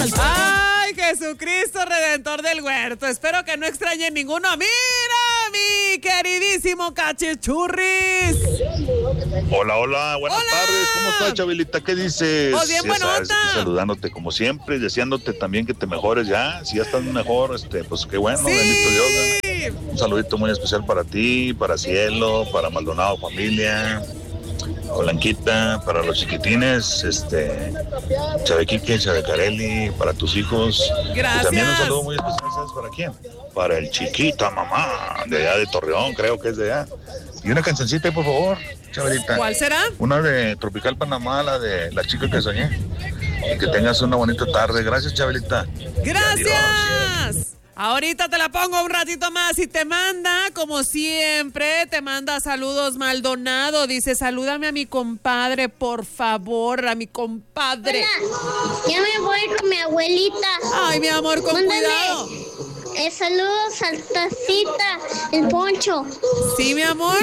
Ay, Jesucristo Redentor del Huerto. Espero que no extrañen ninguno. Mira, mi queridísimo Cachichurris. Hola, hola, buenas tardes. ¿Cómo estás, Chabelita? ¿Qué dices? Pues bien, buena onda. Aquí saludándote como siempre, deseándote también que te mejores ya. Si ya estás mejor, pues qué bueno, Sí. bendito Dios. Un saludito muy especial para ti, para Cielo, para Maldonado Familia, Blanquita, para los chiquitines, Chave Quique, Chave Carelli, para tus hijos. Gracias. Y también un saludo muy especial, ¿sabes para quién? Para el Chiquita Mamá, de allá de Torreón, creo que es de allá. Y una cancioncita, por favor, Chabelita. ¿Cuál será? Una de Tropical Panamá, la de La Chica que Soñé. Y que tengas una bonita tarde. Gracias, Chabelita. Gracias. Ahorita te la pongo un ratito más y te manda, como siempre, te manda saludos Maldonado. Dice, salúdame a mi compadre, por favor, a mi compadre. Hola, ya me voy con mi abuelita. Ay, mi amor, con Mándame, cuidado. Saludos al Tacita, el Poncho. Sí, mi amor.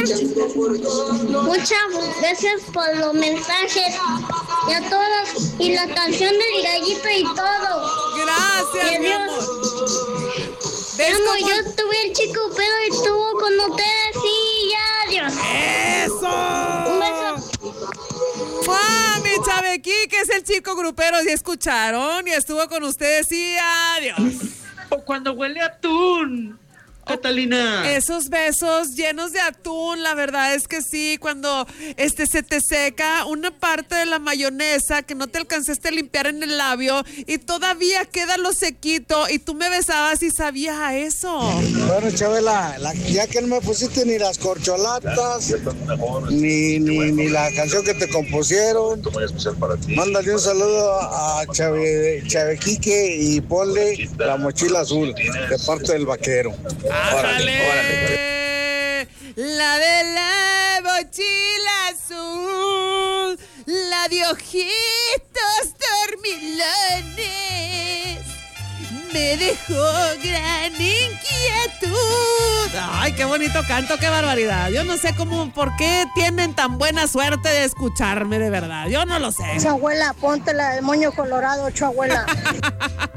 Muchas gracias por los mensajes y a todos. Y la canción del gallito y todo. Gracias, Y mi adiós. amor. ¿Ves Amo, cómo? yo tuve el chico pedo y estuvo con ustedes y ya, adiós. ¡Eso! Un beso. ¡Mua! Mi Chave Quique es el chico grupero, ¿sí escucharon? Y estuvo con ustedes y adiós. O cuando huele a atún, Catalina. Esos besos llenos de atún, la verdad es que sí, cuando se te seca una parte de la mayonesa que no te alcanzaste a limpiar en el labio y todavía queda lo sequito y tú me besabas y sabía a eso. Bueno, Chabela, ya que no me pusiste ni las corcholatas, ni la canción que te compusieron, Muy especial para ti. mándale un saludo a Chave Quique y ponle la mochila azul de parte del vaquero. ¡Ájale! La de la mochila azul, la de ojitos dormilones, me dejó gran inquietud. Ay, qué bonito canto, qué barbaridad. Yo no sé por qué tienen tan buena suerte de escucharme, de verdad. Yo no lo sé. Abuela, ponte la del moño colorado, abuela.